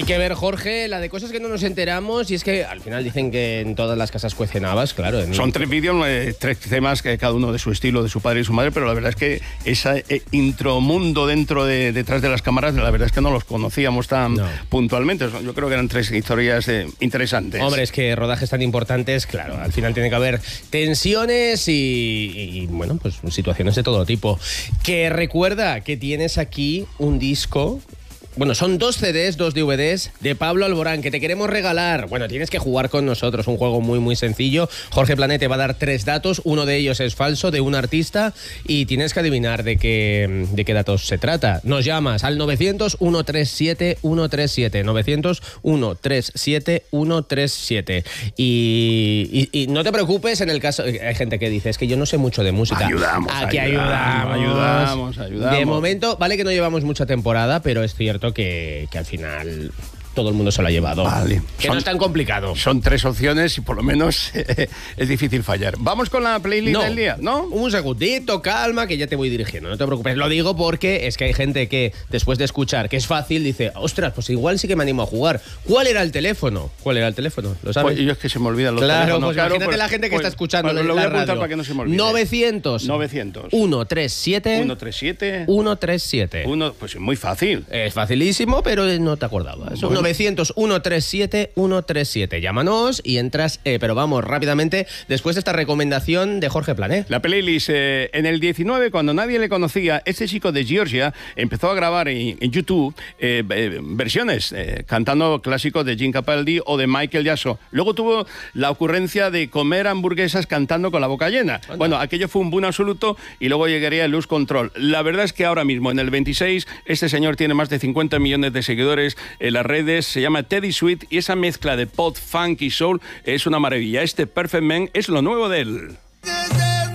Hay que ver, Jorge, la de cosas que no nos enteramos, y es que al final dicen que en todas las casas cuecen habas, claro. Son 3 vídeos, 3 temas, cada uno de su estilo, de su padre y su madre, pero la verdad es que ese intromundo detrás de las cámaras, la verdad es que no los conocíamos tan puntualmente. Yo creo que eran 3 historias interesantes. Hombre, es que rodajes tan importantes, claro, al final tiene que haber tensiones y bueno, pues situaciones de todo tipo. Que recuerda que tienes aquí un disco. Bueno, son 2 CDs, 2 DVDs de Pablo Alborán que te queremos regalar. Bueno, tienes que jugar con nosotros, un juego muy muy sencillo. Jorge Planet te va a dar 3 datos, uno de ellos es falso, de un artista, y tienes que adivinar de qué datos se trata. Nos llamas al 900-137-137, 900-137-137. Y no te preocupes en el caso, hay gente que dice, es que yo no sé mucho de música. Ayudamos. De momento, vale que no llevamos mucha temporada, pero es cierto que al final todo el mundo se lo ha llevado. Vale. Que no es tan complicado. Son 3 opciones y por lo menos es difícil fallar. Vamos con la playlist del día, ¿no? Un segundito, calma, que ya te voy dirigiendo, no te preocupes. Lo digo porque es que hay gente que después de escuchar que es fácil dice, ostras, pues igual sí que me animo a jugar. ¿Cuál era el teléfono? ¿Lo sabes? Pues yo es que se me olvidan los teléfonos. Claro, imagínate pues, la gente que está escuchando lo voy a apuntar para que no se me olvide. 900 137 137. Pues es muy fácil. Es facilísimo, pero no te acordabas. 900-137-137. Llámanos y entras, pero vamos, rápidamente, después de esta recomendación de Jorge Planet. La playlist, en el 19, cuando nadie le conocía, este chico de Georgia empezó a grabar en YouTube versiones, cantando clásicos de Jim Capaldi o de Michael Jackson. Luego tuvo la ocurrencia de comer hamburguesas cantando con la boca llena. Anda. Bueno, aquello fue un boom absoluto y luego llegaría el Lose Control. La verdad es que ahora mismo, en el 26, este señor tiene más de 50 millones de seguidores en las redes, se llama Teddy Sweet y esa mezcla de pop, funk y soul es una maravilla. Este Perfect Man es lo nuevo de él.